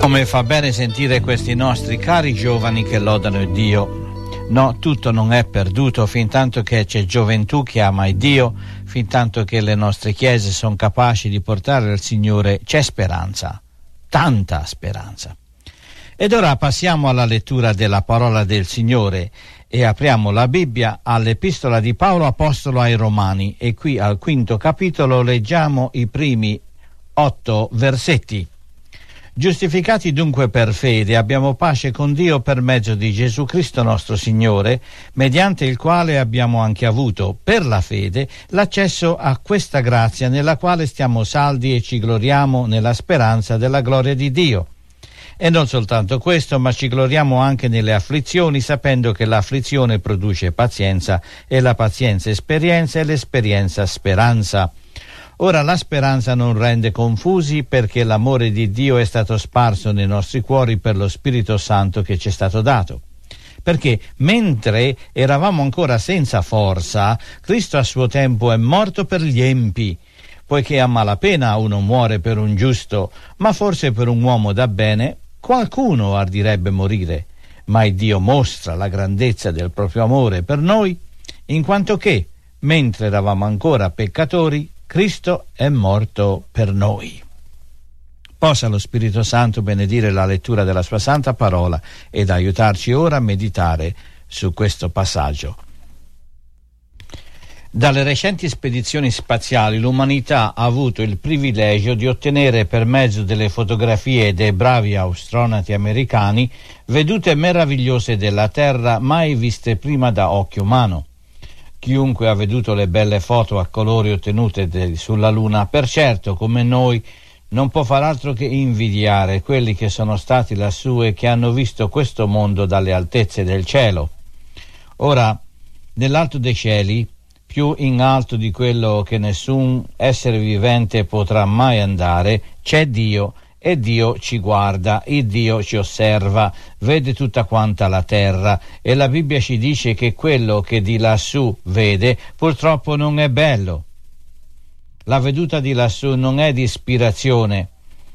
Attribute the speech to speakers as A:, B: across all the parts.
A: Come fa bene sentire questi nostri cari giovani che lodano Dio. No, tutto non è perduto fin tanto che c'è gioventù che ama Dio, fin tanto che le nostre chiese sono capaci di portare al Signore, c'è speranza, tanta speranza. Ed ora passiamo alla lettura della parola del Signore e apriamo la Bibbia all'Epistola di Paolo Apostolo ai Romani, e qui al 5° capitolo leggiamo i primi 8 versetti. Giustificati dunque per fede abbiamo pace con Dio per mezzo di Gesù Cristo nostro Signore, mediante il quale abbiamo anche avuto, per la fede, l'accesso a questa grazia nella quale stiamo saldi e ci gloriamo nella speranza della gloria di Dio. E non soltanto questo, ma ci gloriamo anche nelle afflizioni, sapendo che l'afflizione produce pazienza, e la pazienza esperienza, e l'esperienza speranza. Ora la speranza non rende confusi, perché l'amore di Dio è stato sparso nei nostri cuori per lo Spirito Santo che ci è stato dato. Perché mentre eravamo ancora senza forza, Cristo a suo tempo è morto per gli empi, poiché a malapena uno muore per un giusto, ma forse per un uomo da bene qualcuno ardirebbe morire. Ma il Dio mostra la grandezza del proprio amore per noi, in quanto che, mentre eravamo ancora peccatori, Cristo è morto per noi. Possa lo Spirito Santo benedire la lettura della sua santa parola ed aiutarci ora a meditare su questo passaggio. Dalle recenti spedizioni spaziali l'umanità ha avuto il privilegio di ottenere, per mezzo delle fotografie dei bravi astronauti americani, vedute meravigliose della Terra mai viste prima da occhio umano. Chiunque ha veduto le belle foto a colori ottenute sulla Luna, per certo, come noi, non può far altro che invidiare quelli che sono stati lassù e che hanno visto questo mondo dalle altezze del cielo. Ora, nell'alto dei cieli, più in alto di quello che nessun essere vivente potrà mai andare, c'è Dio, e Dio ci guarda, il Dio ci osserva, vede tutta quanta la terra, e la Bibbia ci dice che quello che di lassù vede purtroppo non è bello. La veduta di lassù non è di ispirazione.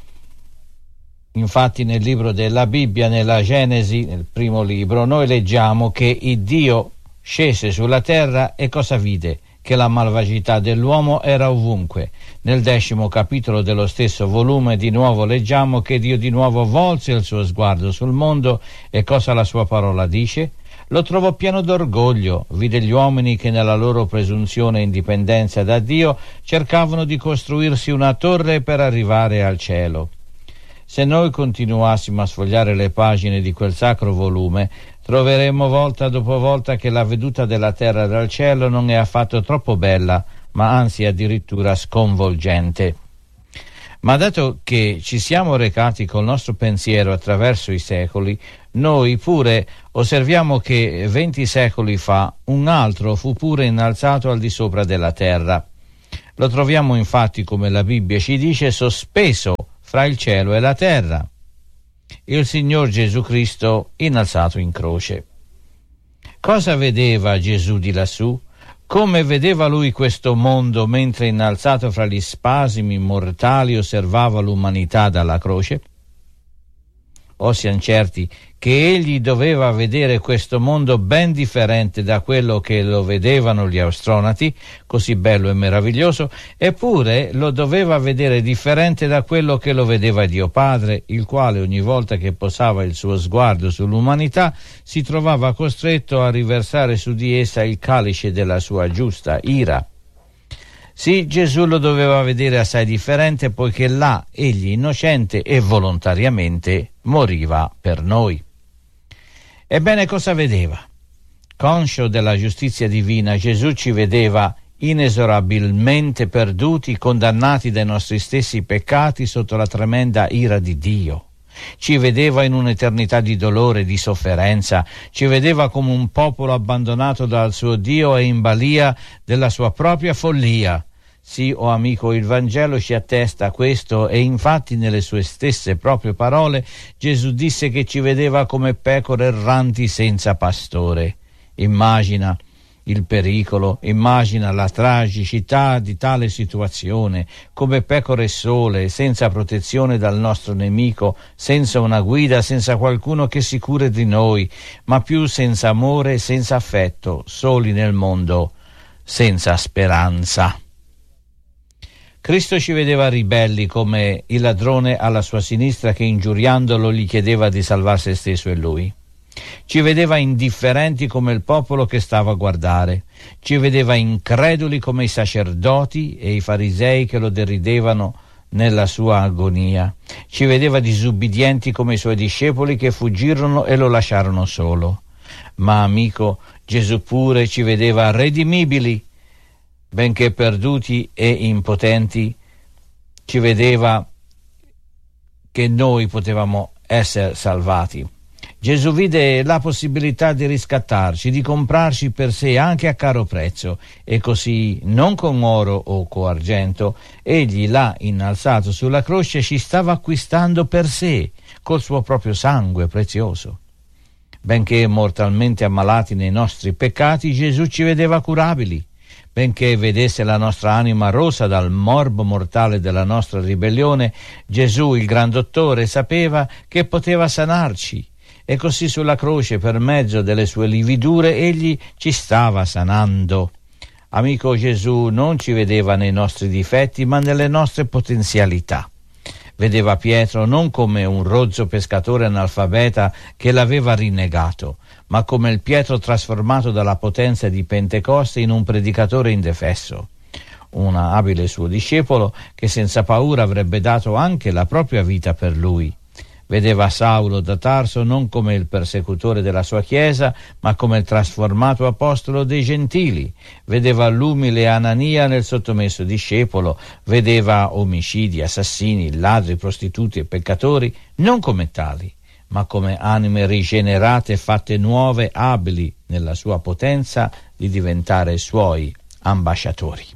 A: Infatti nel libro della Bibbia, nella Genesi, nel primo libro, noi leggiamo che il Dio scese sulla terra e cosa vide? Che la malvagità dell'uomo era ovunque. Nel 10° capitolo dello stesso volume di nuovo leggiamo che Dio di nuovo volse il suo sguardo sul mondo, e cosa la sua parola dice? Lo trovò pieno d'orgoglio, vide gli uomini che nella loro presunzione e indipendenza da Dio cercavano di costruirsi una torre per arrivare al cielo. Se noi continuassimo a sfogliare le pagine di quel sacro volume, troveremo volta dopo volta che la veduta della terra dal cielo non è affatto troppo bella, ma anzi addirittura sconvolgente. Ma dato che ci siamo recati col nostro pensiero attraverso i secoli, noi pure osserviamo che 20 secoli fa un altro fu pure innalzato al di sopra della terra. Lo troviamo infatti, come la Bibbia ci dice, sospeso fra il cielo e la terra, il Signor Gesù Cristo innalzato in croce. Cosa vedeva Gesù di lassù? Come vedeva lui questo mondo mentre innalzato fra gli spasimi mortali osservava l'umanità dalla croce? O siamo certi che egli doveva vedere questo mondo ben differente da quello che lo vedevano gli astronauti, così bello e meraviglioso, eppure lo doveva vedere differente da quello che lo vedeva Dio Padre, il quale ogni volta che posava il suo sguardo sull'umanità si trovava costretto a riversare su di essa il calice della sua giusta ira. Sì, Gesù lo doveva vedere assai differente, poiché là egli innocente e volontariamente moriva per noi. Ebbene, cosa vedeva? Conscio della giustizia divina, Gesù ci vedeva inesorabilmente perduti, condannati dai nostri stessi peccati sotto la tremenda ira di Dio. Ci vedeva in un'eternità di dolore e di sofferenza, ci vedeva come un popolo abbandonato dal suo Dio e in balia della sua propria follia. Sì, o amico, il Vangelo ci attesta a questo, e infatti nelle sue stesse proprie parole Gesù disse che ci vedeva come pecore erranti senza pastore. Immagina il pericolo, immagina la tragicità di tale situazione, come pecore sole, senza protezione dal nostro nemico, senza una guida, senza qualcuno che si curi di noi, ma più senza amore e senza affetto, soli nel mondo, senza speranza. Cristo ci vedeva ribelli come il ladrone alla sua sinistra che ingiuriandolo gli chiedeva di salvare se stesso e lui. Ci vedeva indifferenti come il popolo che stava a guardare. Ci vedeva increduli come i sacerdoti e i farisei che lo deridevano nella sua agonia. Ci vedeva disubbidienti come i suoi discepoli che fuggirono e lo lasciarono solo. Ma, amico, Gesù pure ci vedeva redimibili, benché perduti e impotenti. Ci vedeva che noi potevamo essere salvati. Gesù vide la possibilità di riscattarci, di comprarci per sé anche a caro prezzo, e così, non con oro o con argento, egli là innalzato sulla croce ci stava acquistando per sé, col suo proprio sangue prezioso. Benché mortalmente ammalati nei nostri peccati, Gesù ci vedeva curabili. Benché vedesse la nostra anima rosa dal morbo mortale della nostra ribellione, Gesù, il gran dottore, sapeva che poteva sanarci. E così sulla croce, per mezzo delle sue lividure, egli ci stava sanando. Amico, Gesù non ci vedeva nei nostri difetti, ma nelle nostre potenzialità. Vedeva Pietro non come un rozzo pescatore analfabeta che l'aveva rinnegato, ma come il Pietro trasformato dalla potenza di Pentecoste in un predicatore indefesso. Un abile suo discepolo che senza paura avrebbe dato anche la propria vita per lui. Vedeva Saulo da Tarso non come il persecutore della sua Chiesa, ma come il trasformato apostolo dei Gentili. Vedeva l'umile Anania nel sottomesso discepolo. Vedeva omicidi, assassini, ladri, prostituti e peccatori non come tali, ma come anime rigenerate, fatte nuove, abili nella sua potenza di diventare suoi ambasciatori.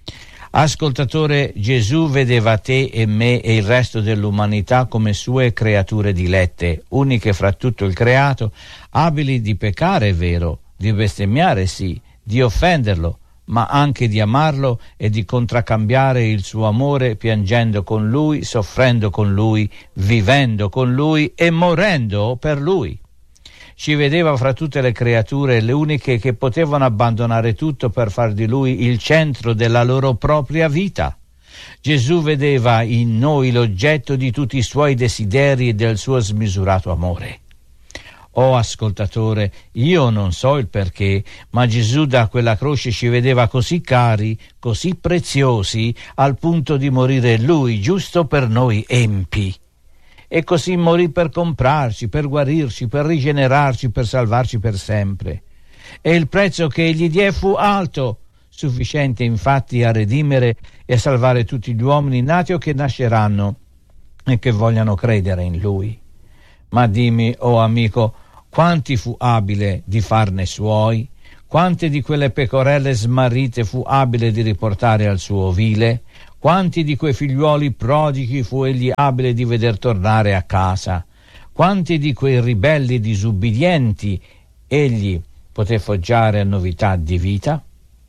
A: Ascoltatore, Gesù vedeva te e me e il resto dell'umanità come sue creature dilette, uniche fra tutto il creato, abili di peccare, è vero, di bestemmiare, sì, di offenderlo, ma anche di amarlo e di contraccambiare il suo amore piangendo con lui, soffrendo con lui, vivendo con lui e morendo per lui. Ci vedeva fra tutte le creature le uniche che potevano abbandonare tutto per far di lui il centro della loro propria vita. Gesù vedeva in noi l'oggetto di tutti i suoi desideri e del suo smisurato amore. Oh ascoltatore, io non so il perché, ma Gesù da quella croce ci vedeva così cari, così preziosi, al punto di morire lui giusto per noi empi. E così morì per comprarci, per guarirci, per rigenerarci, per salvarci per sempre. E il prezzo che egli diè fu alto, sufficiente infatti a redimere e a salvare tutti gli uomini nati o che nasceranno e che vogliano credere in lui. Ma dimmi, oh amico, quanti fu abile di farne suoi? Quante di quelle pecorelle smarrite fu abile di riportare al suo ovile? Quanti di quei figliuoli prodighi fu egli abile di veder tornare a casa? Quanti di quei ribelli disubbidienti egli poté foggiare a novità di vita?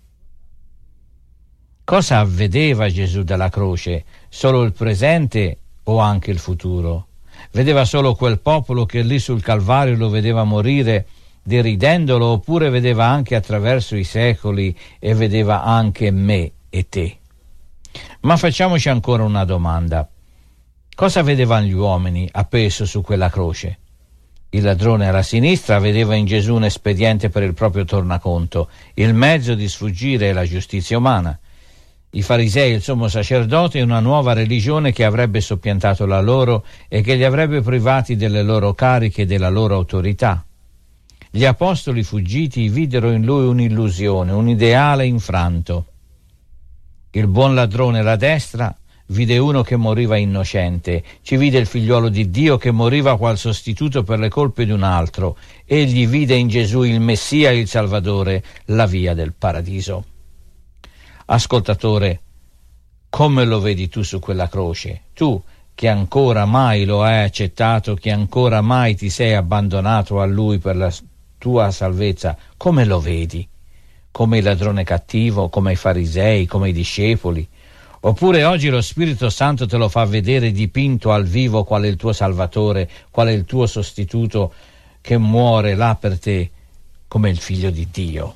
A: Cosa vedeva Gesù dalla croce? Solo il presente o anche il futuro? Vedeva solo quel popolo che lì sul Calvario lo vedeva morire deridendolo, oppure vedeva anche attraverso i secoli e vedeva anche me e te? Ma facciamoci ancora una domanda. Cosa vedevano gli uomini appeso su quella croce? Il ladrone alla sinistra vedeva in Gesù un espediente per il proprio tornaconto, il mezzo di sfuggire alla giustizia umana. I farisei, il sommo sacerdote, una nuova religione che avrebbe soppiantato la loro e che li avrebbe privati delle loro cariche e della loro autorità. Gli apostoli fuggiti videro in lui un'illusione, un ideale infranto. Il buon ladrone alla destra vide uno che moriva innocente, ci vide il figliuolo di Dio che moriva qual sostituto per le colpe di un altro. Egli vide in Gesù il Messia, il Salvatore, la via del paradiso. Ascoltatore, come lo vedi tu su quella croce? Tu che ancora mai lo hai accettato, che ancora mai ti sei abbandonato a Lui per la tua salvezza, come lo vedi? come il ladrone cattivo, come i farisei, come i discepoli? Oppure oggi lo Spirito Santo te lo fa vedere dipinto al vivo qual è il tuo Salvatore, qual è il tuo sostituto che muore là per te come il Figlio di Dio?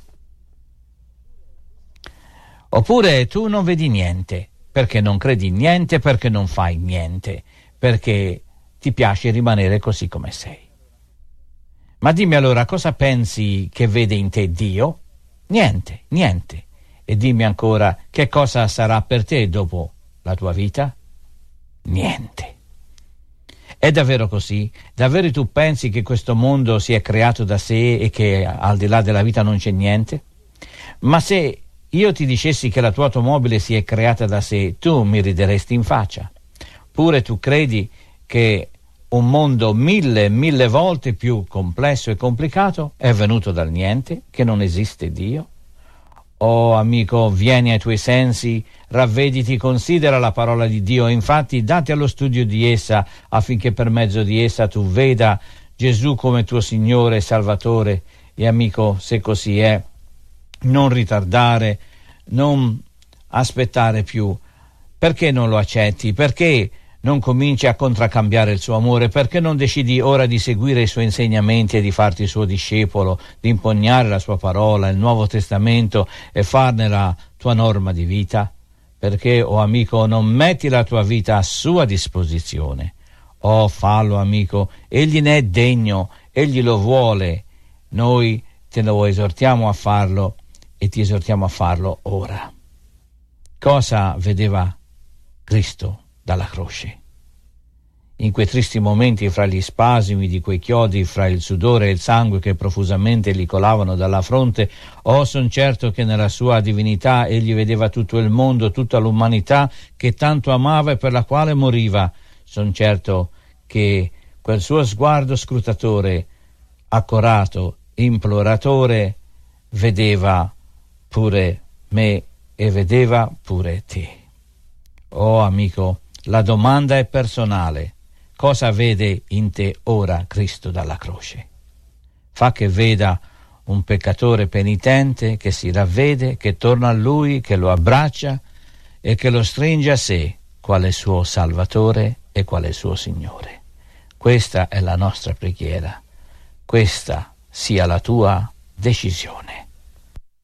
A: Oppure tu non vedi niente, perché non credi in niente, perché non fai niente, perché ti piace rimanere così come sei. Ma dimmi allora, cosa pensi che vede in te Dio? Niente, niente. E dimmi ancora, che cosa sarà per te dopo la tua vita? Niente. È davvero così? Davvero tu pensi che questo mondo si è creato da sé e che al di là della vita non c'è niente? Ma se io ti dicessi che la tua automobile si è creata da sé, tu mi rideresti in faccia. Pure tu credi che un mondo mille volte più complesso e complicato è venuto dal niente, che non esiste Dio? Oh amico, vieni ai tuoi sensi, ravvediti, considera la parola di Dio e infatti dati allo studio di essa affinché per mezzo di essa tu veda Gesù come tuo Signore e Salvatore. E amico, se così è, non ritardare, non aspettare più. Perché non lo accetti? Perché non cominci a contraccambiare il suo amore? Perché non decidi ora di seguire i suoi insegnamenti e di farti il suo discepolo, di impugnare la sua parola, il Nuovo Testamento e farne la tua norma di vita? Perché, oh amico, non metti la tua vita a sua disposizione? Oh, fallo amico, egli ne è degno, egli lo vuole. Noi te lo esortiamo a farlo e ti esortiamo a farlo ora. Cosa vedeva Cristo dalla croce? In quei tristi momenti, fra gli spasimi di quei chiodi, fra il sudore e il sangue che profusamente gli colavano dalla fronte, son certo che nella sua divinità egli vedeva tutto il mondo, tutta l'umanità che tanto amava e per la quale moriva. Son certo che quel suo sguardo scrutatore, accorato, imploratore, vedeva pure me e vedeva pure te. Oh amico, la domanda è personale. Cosa vede in te ora Cristo dalla croce? Fa che veda un peccatore penitente che si ravvede, che torna a Lui, che lo abbraccia e che lo stringe a sé, quale suo Salvatore e quale suo Signore. Questa è la nostra preghiera. Questa sia la tua decisione.